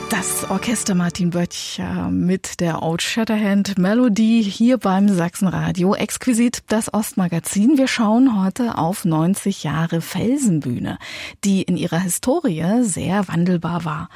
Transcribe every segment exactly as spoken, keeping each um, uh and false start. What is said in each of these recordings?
Das Orchester Martin Böttcher mit der Old Shatterhand Melodie hier beim Sachsenradio. Exquisit das Ostmagazin. Wir schauen heute auf neunzig Jahre Felsenbühne, die in ihrer Historie sehr wandelbar war.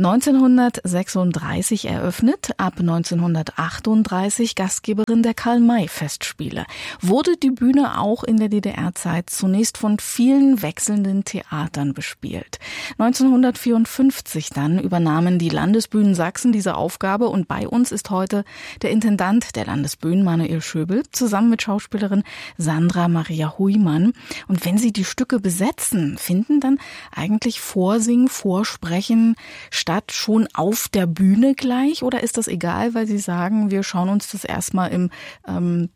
neunzehnhundertsechsunddreißig eröffnet, ab neunzehnhundertachtunddreißig Gastgeberin der Karl-May-Festspiele. Wurde die Bühne auch in der D D R-Zeit zunächst von vielen wechselnden Theatern bespielt. neunzehnhundertvierundfünfzig dann übernahmen die Die Landesbühnen Sachsen diese Aufgabe und bei uns ist heute der Intendant der Landesbühnen, Manuel Schöbel, zusammen mit Schauspielerin Sandra Maria Huymann. Und wenn Sie die Stücke besetzen, finden dann eigentlich Vorsingen, Vorsprechen statt schon auf der Bühne gleich? Oder ist das egal, weil Sie sagen, wir schauen uns das erstmal im, ähm,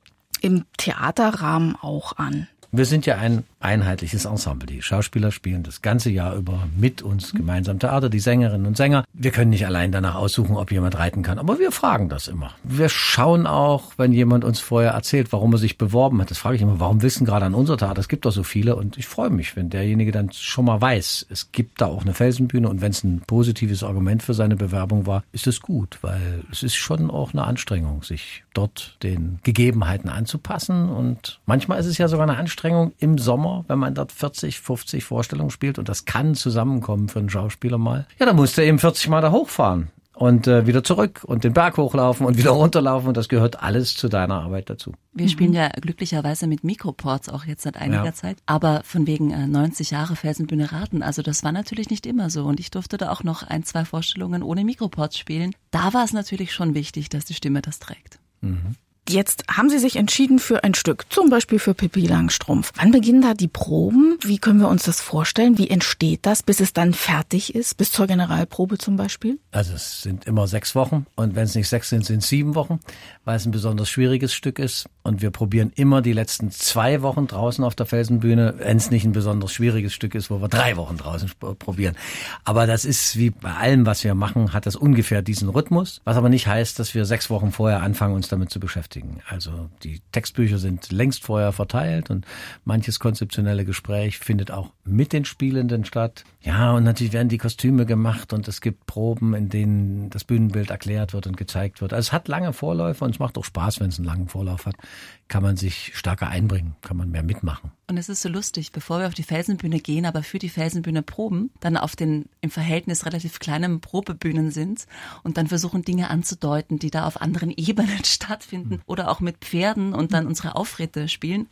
im Theaterrahmen auch an? Wir sind ja ein einheitliches Ensemble. Die Schauspieler spielen das ganze Jahr über mit uns gemeinsam Theater, die Sängerinnen und Sänger. Wir können nicht allein danach aussuchen, ob jemand reiten kann, aber wir fragen das immer. Wir schauen auch, wenn jemand uns vorher erzählt, warum er sich beworben hat. Das frage ich immer, warum willst du gerade an unser Theater? Es gibt doch so viele und ich freue mich, wenn derjenige dann schon mal weiß, es gibt da auch eine Felsenbühne und wenn es ein positives Argument für seine Bewerbung war, ist es gut, weil es ist schon auch eine Anstrengung, sich dort den Gegebenheiten anzupassen und manchmal ist es ja sogar eine Anstrengung im Sommer, wenn man dort vierzig, fünfzig Vorstellungen spielt und das kann zusammenkommen für einen Schauspieler mal. Ja, dann musst du eben vierzig Mal da hochfahren und äh, wieder zurück und den Berg hochlaufen und wieder runterlaufen und das gehört alles zu deiner Arbeit dazu. Wir spielen ja glücklicherweise mit Mikroports auch jetzt seit einiger ja. Zeit, aber von wegen äh, neunzig Jahre Felsenbühne Raten, also das war natürlich nicht immer so und ich durfte da auch noch ein, zwei Vorstellungen ohne Mikroports spielen. Da war es natürlich schon wichtig, dass die Stimme das trägt. Mhm. Jetzt haben Sie sich entschieden für ein Stück, zum Beispiel für Pippi Langstrumpf. Wann beginnen da die Proben? Wie können wir uns das vorstellen? Wie entsteht das, bis es dann fertig ist? Bis zur Generalprobe zum Beispiel? Also es sind immer sechs Wochen und wenn es nicht sechs sind, sind es sieben Wochen, weil es ein besonders schwieriges Stück ist. Und wir probieren immer die letzten zwei Wochen draußen auf der Felsenbühne, wenn es nicht ein besonders schwieriges Stück ist, wo wir drei Wochen draußen probieren. Aber das ist wie bei allem, was wir machen, hat das ungefähr diesen Rhythmus, was aber nicht heißt, dass wir sechs Wochen vorher anfangen, uns damit zu beschäftigen. Also die Textbücher sind längst vorher verteilt und manches konzeptionelle Gespräch findet auch mit den Spielenden statt. Ja, und natürlich werden die Kostüme gemacht und es gibt Proben, in denen das Bühnenbild erklärt wird und gezeigt wird. Also es hat lange Vorläufe und es macht auch Spaß, wenn es einen langen Vorlauf hat. Kann man sich stärker einbringen, kann man mehr mitmachen. Und es ist so lustig, bevor wir auf die Felsenbühne gehen, aber für die Felsenbühne proben, dann auf den im Verhältnis relativ kleinen Probebühnen sind und dann versuchen Dinge anzudeuten, die da auf anderen Ebenen stattfinden oder auch mit Pferden und dann unsere Auftritte spielen.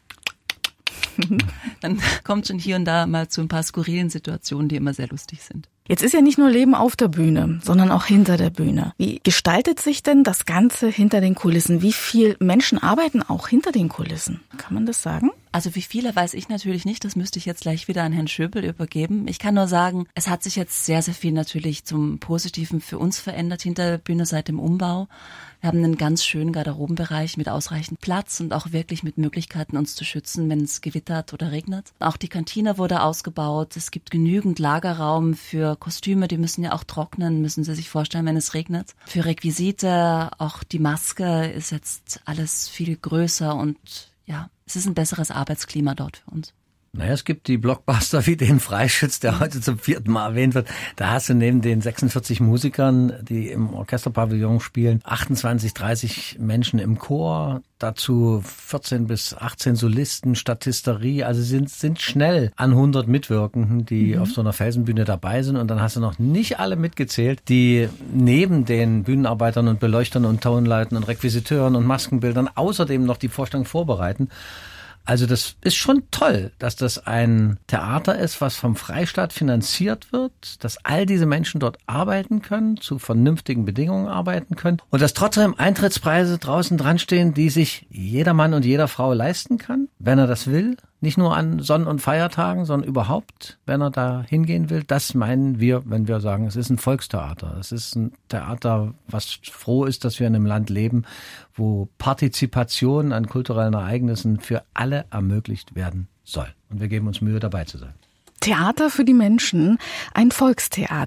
Dann kommt schon hier und da mal zu ein paar skurrilen Situationen, die immer sehr lustig sind. Jetzt ist ja nicht nur Leben auf der Bühne, sondern auch hinter der Bühne. Wie gestaltet sich denn das Ganze hinter den Kulissen? Wie viele Menschen arbeiten auch hinter den Kulissen? Kann man das sagen? Also wie viele weiß ich natürlich nicht, das müsste ich jetzt gleich wieder an Herrn Schöbel übergeben. Ich kann nur sagen, es hat sich jetzt sehr, sehr viel natürlich zum Positiven für uns verändert hinter der Bühne seit dem Umbau. Wir haben einen ganz schönen Garderobenbereich mit ausreichend Platz und auch wirklich mit Möglichkeiten, uns zu schützen, wenn es gewittert oder regnet. Auch die Kantine wurde ausgebaut. Es gibt genügend Lagerraum für Kostüme, die müssen ja auch trocknen, müssen Sie sich vorstellen, wenn es regnet. Für Requisite, auch die Maske ist jetzt alles viel größer und ja, es ist ein besseres Arbeitsklima dort für uns. Naja, es gibt die Blockbuster wie den Freischütz, der heute zum vierten Mal erwähnt wird. Da hast du neben den sechsundvierzig Musikern, die im Orchesterpavillon spielen, achtundzwanzig, dreißig Menschen im Chor, dazu vierzehn bis achtzehn Solisten, Statisterie. Also sind sind schnell an hundert Mitwirkenden, die mhm. auf so einer Felsenbühne dabei sind. Und dann hast du noch nicht alle mitgezählt, die neben den Bühnenarbeitern und Beleuchtern und Tonleitern und Requisiteuren und Maskenbildern außerdem noch die Vorstellung vorbereiten. Also das ist schon toll, dass das ein Theater ist, was vom Freistaat finanziert wird, dass all diese Menschen dort arbeiten können, zu vernünftigen Bedingungen arbeiten können und dass trotzdem Eintrittspreise draußen dran stehen, die sich jeder Mann und jeder Frau leisten kann, wenn er das will. Nicht nur an Sonn- und Feiertagen, sondern überhaupt, wenn er da hingehen will. Das meinen wir, wenn wir sagen, es ist ein Volkstheater. Es ist ein Theater, was froh ist, dass wir in einem Land leben, wo Partizipation an kulturellen Ereignissen für alle ermöglicht werden soll. Und wir geben uns Mühe, dabei zu sein. Theater für die Menschen, ein Volkstheater.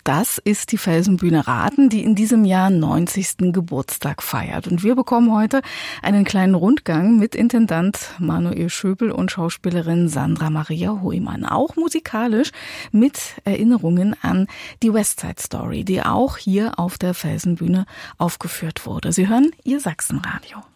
Das ist die Felsenbühne Rathen, die in diesem Jahr neunzigsten Geburtstag feiert. Und wir bekommen heute einen kleinen Rundgang mit Intendant Manuel Schöbel und Schauspielerin Sandra Maria Heumann. Auch musikalisch mit Erinnerungen an die West Side Story, die auch hier auf der Felsenbühne aufgeführt wurde. Sie hören Ihr Sachsenradio.